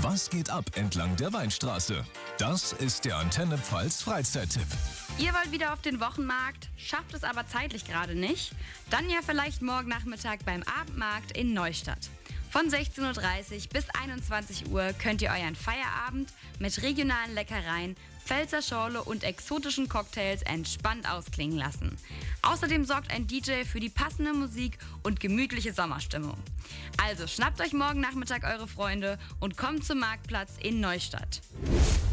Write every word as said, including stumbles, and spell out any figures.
Was geht ab entlang der Weinstraße? Das ist der Antenne Pfalz Freizeittipp. Ihr wollt wieder auf den Wochenmarkt, schafft es aber zeitlich gerade nicht? Dann ja vielleicht morgen Nachmittag beim Abendmarkt in Neustadt. Von sechzehn Uhr dreißig bis einundzwanzig Uhr könnt ihr euren Feierabend mit regionalen Leckereien, Pfälzer Schorle und exotischen Cocktails entspannt ausklingen lassen. Außerdem sorgt ein D J für die passende Musik und gemütliche Sommerstimmung. Also schnappt euch morgen Nachmittag eure Freunde und kommt zum Marktplatz in Neustadt.